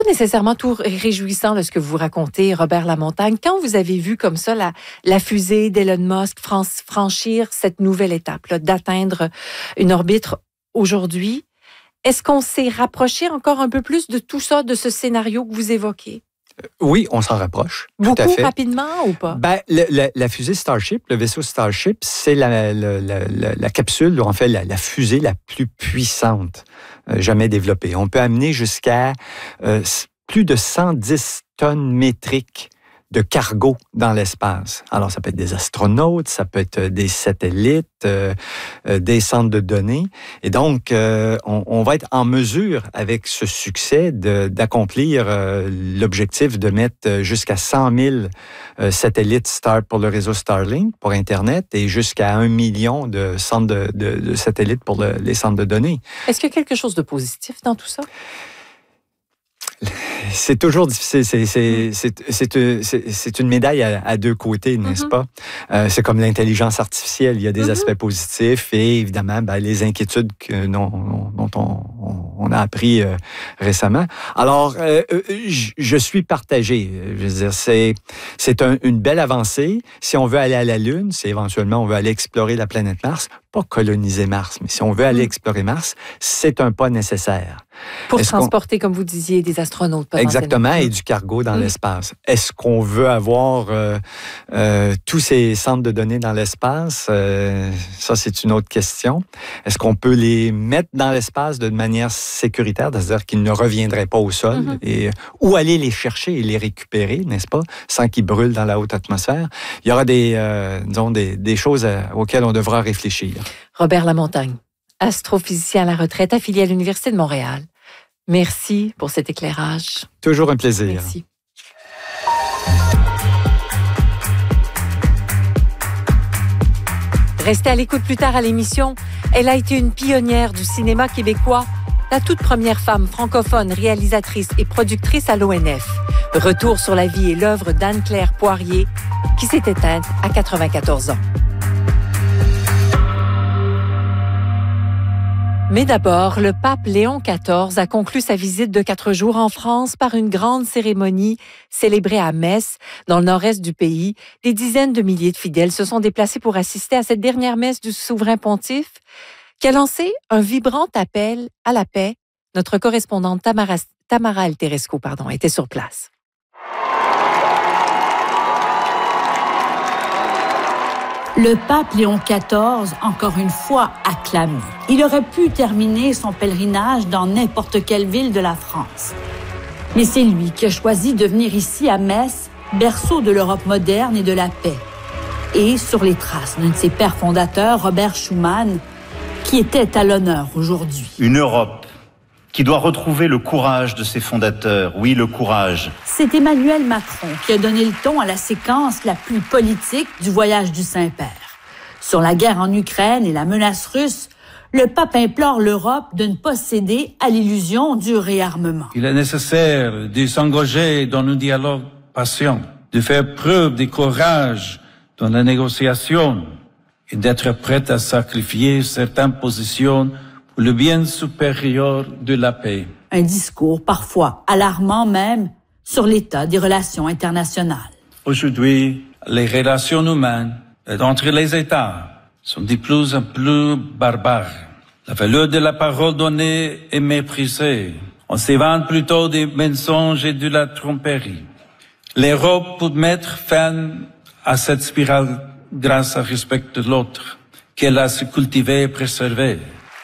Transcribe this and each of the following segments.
Pas nécessairement tout réjouissant là, ce que vous racontez, Robert Lamontagne. Quand vous avez vu comme ça la fusée d'Elon Musk franchir cette nouvelle étape, là, d'atteindre une orbite aujourd'hui, est-ce qu'on s'est rapproché encore un peu plus de tout ça, de ce scénario que vous évoquez? Oui, on s'en rapproche. Beaucoup tout à fait. rapidement ou pas? Ben, la fusée Starship, le vaisseau Starship, c'est la capsule, en fait, la fusée la plus puissante jamais développée. On peut amener jusqu'à plus de 110 tonnes métriques de cargo dans l'espace. Alors, ça peut être des astronautes, ça peut être des satellites, des centres de données. Et donc, on va être en mesure, avec ce succès, d'accomplir l'objectif de mettre jusqu'à 100 000 satellites pour le réseau Starlink, pour Internet, et jusqu'à 1 million de centres de satellites pour les centres de données. Est-ce qu'il y a quelque chose de positif dans tout ça? C'est toujours difficile. C'est une médaille à deux côtés, n'est-ce pas? C'est comme l'intelligence artificielle. Il y a des aspects positifs et évidemment les inquiétudes dont on a appris récemment. Alors, je suis partagé. Je veux dire, c'est une belle avancée. Si on veut aller à la Lune, si éventuellement on veut aller explorer la planète Mars, pas coloniser Mars, mais si on veut aller explorer Mars, c'est un pas nécessaire. Pour transporter, comme vous disiez, des astronautes. Exactement, et du cargo dans l'espace. Est-ce qu'on veut avoir tous ces centres de données dans l'espace? Ça, c'est une autre question. Est-ce qu'on peut les mettre dans l'espace de manière sécuritaire, c'est-à-dire qu'ils ne reviendraient pas au sol, ou aller les chercher et les récupérer, n'est-ce pas, sans qu'ils brûlent dans la haute atmosphère? Il y aura des choses auxquelles on devra réfléchir. Robert Lamontagne, astrophysicien à la retraite, affilié à l'Université de Montréal. Merci pour cet éclairage. Toujours un plaisir. Merci. Restez à l'écoute plus tard à l'émission. Elle a été une pionnière du cinéma québécois, la toute première femme francophone réalisatrice et productrice à l'ONF. Retour sur la vie et l'œuvre d'Anne-Claire Poirier, qui s'est éteinte à 94 ans. Mais d'abord, le pape Léon XIV a conclu sa visite de 4 jours en France par une grande cérémonie célébrée à Metz, dans le nord-est du pays. Des dizaines de milliers de fidèles se sont déplacés pour assister à cette dernière messe du souverain pontife qui a lancé un vibrant appel à la paix. Notre correspondante Tamara Alteresco était sur place. Le pape Léon XIV, encore une fois, acclamé. Il aurait pu terminer son pèlerinage dans n'importe quelle ville de la France. Mais c'est lui qui a choisi de venir ici à Metz, berceau de l'Europe moderne et de la paix. Et sur les traces d'un de ses pères fondateurs, Robert Schuman, qui était à l'honneur aujourd'hui. Une Europe qui doit retrouver le courage de ses fondateurs. Oui, le courage. C'est Emmanuel Macron qui a donné le ton à la séquence la plus politique du voyage du Saint-Père. Sur la guerre en Ukraine et la menace russe, le pape implore l'Europe de ne pas céder à l'illusion du réarmement. Il est nécessaire de s'engager dans un dialogue patient, de faire preuve de courage dans la négociation et d'être prêt à sacrifier certaines positions pour le bien supérieur de la paix. Un discours parfois alarmant même sur l'état des relations internationales. Aujourd'hui, les relations humaines entre les États sont de plus en plus barbares. La valeur de la parole donnée est méprisée. On s'évente plutôt des mensonges et de la tromperie. L'Europe peut mettre fin à cette spirale grâce au respect de l'autre, qu'elle a su cultiver et préserver.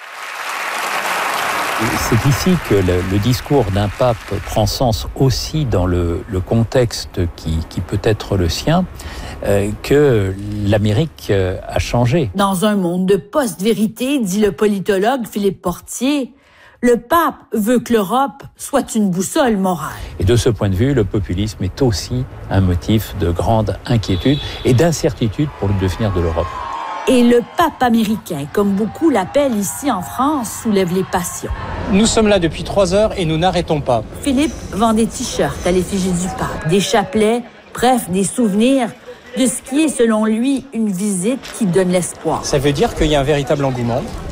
C'est ici que le discours d'un pape prend sens aussi dans le contexte qui peut être le sien, que l'Amérique a changé. Dans un monde de post-vérité, dit le politologue Philippe Portier, le pape veut que l'Europe soit une boussole morale. Et de ce point de vue, le populisme est aussi un motif de grande inquiétude et d'incertitude pour le devenir de l'Europe. Et le pape américain, comme beaucoup l'appellent ici en France, soulève les passions. Nous sommes là depuis 3 heures et nous n'arrêtons pas. Philippe vend des t-shirts à l'effigie du pape, des chapelets, bref, des souvenirs de ce qui est, selon lui, une visite qui donne l'espoir. Ça veut dire qu'il y a un véritable engouement.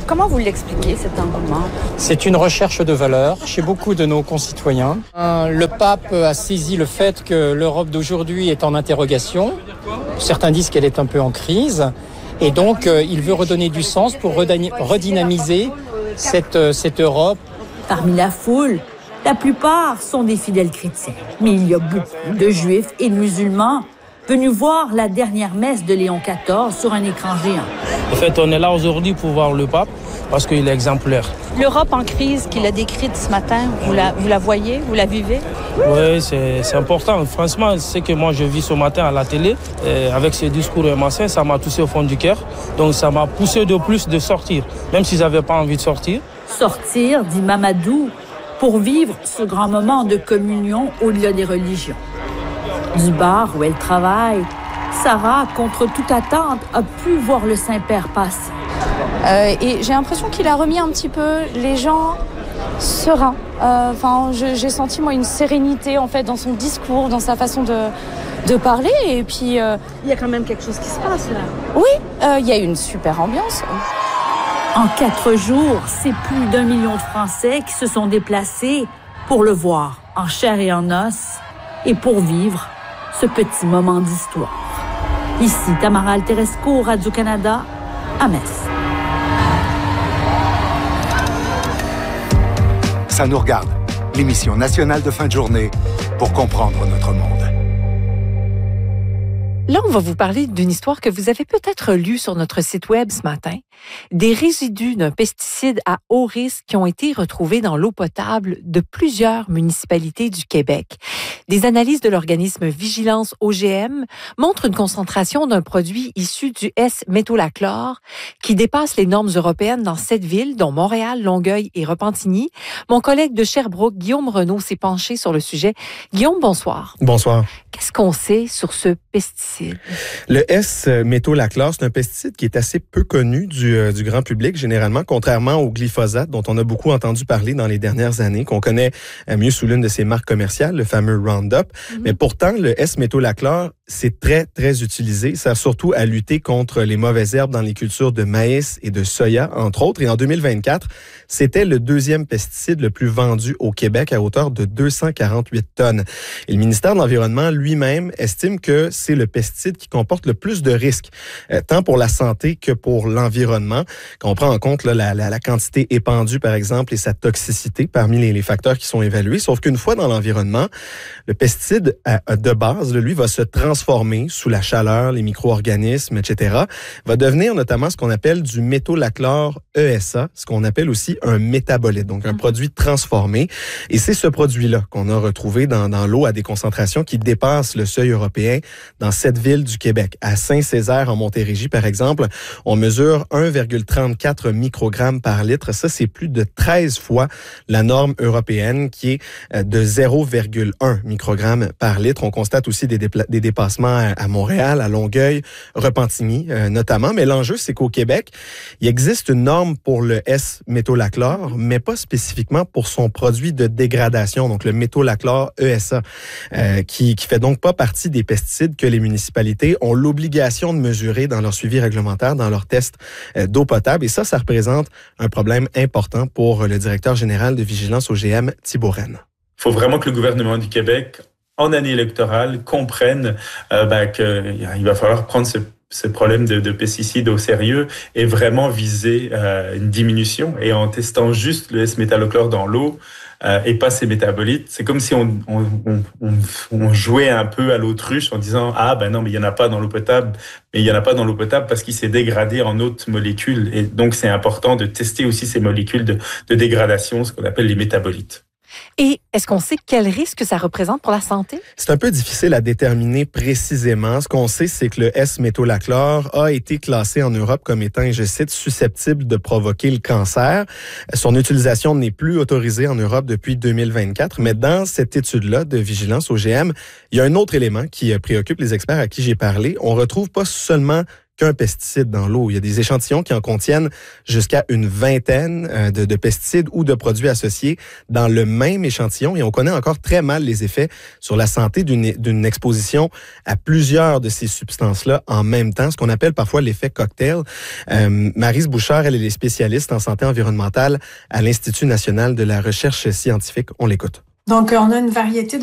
Comment vous l'expliquez, cet engouement? C'est une recherche de valeur chez beaucoup de nos concitoyens. Le pape a saisi le fait que l'Europe d'aujourd'hui est en interrogation. Certains disent qu'elle est un peu en crise. Et donc, il veut redonner du sens pour redynamiser cette Europe. Parmi la foule, la plupart sont des fidèles chrétiens. Mais il y a beaucoup de juifs et de musulmans venus voir la dernière messe de Léon XIV sur un écran géant. En fait, on est là aujourd'hui pour voir le pape parce qu'il est exemplaire. L'Europe en crise qu'il a décrite ce matin, vous la voyez, vous la vivez? Oui, c'est important. Franchement, c'est que moi je vis ce matin à la télé. Avec ce discours matin, ça m'a touché au fond du cœur. Donc ça m'a poussé de plus de sortir, même si j'avais pas envie de sortir. Sortir, dit Mamadou, pour vivre ce grand moment de communion au-delà des religions. Du bar où elle travaille, Sarah, contre toute attente, a pu voir le Saint-Père passer. Et j'ai l'impression qu'il a remis un petit peu les gens sereins. J'ai senti, moi, une sérénité, en fait, dans son discours, dans sa façon de parler. Et puis... Il y a quand même quelque chose qui se passe, là. Oui, il y a une super ambiance. En 4 jours, c'est plus d'1 million de Français qui se sont déplacés pour le voir, en chair et en os, et pour vivre ce petit moment d'histoire. Ici, Tamara Alteresco, Radio-Canada, à Metz. Ça nous regarde, l'émission nationale de fin de journée pour comprendre notre monde. Là, on va vous parler d'une histoire que vous avez peut-être lue sur notre site web ce matin. Des résidus d'un pesticide à haut risque qui ont été retrouvés dans l'eau potable de plusieurs municipalités du Québec. Des analyses de l'organisme Vigilance OGM montrent une concentration d'un produit issu du S-métolachlore qui dépasse les normes européennes dans 7 villes, dont Montréal, Longueuil et Repentigny. Mon collègue de Sherbrooke, Guillaume Renaud, s'est penché sur le sujet. Guillaume, bonsoir. Bonsoir. Qu'est-ce qu'on sait sur ce pesticide? Le S-métolachlore, c'est un pesticide qui est assez peu connu du grand public, généralement, contrairement au glyphosate, dont on a beaucoup entendu parler dans les dernières années, qu'on connaît mieux sous l'une de ses marques commerciales, le fameux Roundup. Mais pourtant, le S-métolachlore, c'est très, très utilisé. Ça sert surtout à lutter contre les mauvaises herbes dans les cultures de maïs et de soya, entre autres. Et en 2024, c'était le 2e pesticide le plus vendu au Québec à hauteur de 248 tonnes. Et le ministère de l'Environnement lui-même estime que c'est le pesticide qui comporte le plus de risques, tant pour la santé que pour l'environnement. Quand on prend en compte là, la quantité épandue, par exemple, et sa toxicité parmi les facteurs qui sont évalués. Sauf qu'une fois dans l'environnement, le pesticide de base, lui, va se transformer sous la chaleur, les micro-organismes, etc. Va devenir notamment ce qu'on appelle du métolachlore ESA, ce qu'on appelle aussi un métabolite, donc un produit transformé. Et c'est ce produit-là qu'on a retrouvé dans l'eau à des concentrations qui dépassent le seuil européen dans 7 villes du Québec. À Saint-Césaire, en Montérégie, par exemple, on mesure 1,34 microgrammes par litre. Ça, c'est plus de 13 fois la norme européenne qui est de 0,1 microgrammes par litre. On constate aussi des dépassements à Montréal, à Longueuil, Repentigny notamment. Mais l'enjeu, c'est qu'au Québec, il existe une norme pour le S-métolachlore, mais pas spécifiquement pour son produit de dégradation, donc le métolachlore ESA, qui fait donc pas partie des pesticides que les municipalités ont l'obligation de mesurer dans leur suivi réglementaire, dans leurs tests d'eau potable. Et ça représente un problème important pour le directeur général de Vigilance OGM, Thibault Rennes. Il faut vraiment que le gouvernement du Québec, en année électorale, comprenne qu'il va falloir prendre ce problème de pesticides au sérieux et vraiment viser une diminution. Et en testant juste le S-métolachlore dans l'eau et pas ses métabolites, c'est comme si on jouait un peu à l'autruche en disant « Ah, ben non, mais il n'y en a pas dans l'eau potable. » Mais il n'y en a pas dans l'eau potable parce qu'il s'est dégradé en autres molécules. Et donc, c'est important de tester aussi ces molécules de dégradation, ce qu'on appelle les métabolites. Et est-ce qu'on sait quel risque ça représente pour la santé? C'est un peu difficile à déterminer précisément. Ce qu'on sait, c'est que le S-métolachlore a été classé en Europe comme étant, et je cite, susceptible de provoquer le cancer. Son utilisation n'est plus autorisée en Europe depuis 2024. Mais dans cette étude-là de Vigilance OGM, il y a un autre élément qui préoccupe les experts à qui j'ai parlé. On retrouve pas seulement qu'un pesticide dans l'eau. Il y a des échantillons qui en contiennent jusqu'à une vingtaine de pesticides ou de produits associés dans le même échantillon et on connaît encore très mal les effets sur la santé d'une exposition à plusieurs de ces substances-là en même temps, ce qu'on appelle parfois l'effet cocktail. Maryse Bouchard, elle est spécialiste en santé environnementale à l'Institut national de la recherche scientifique. On l'écoute. Donc, on a une variété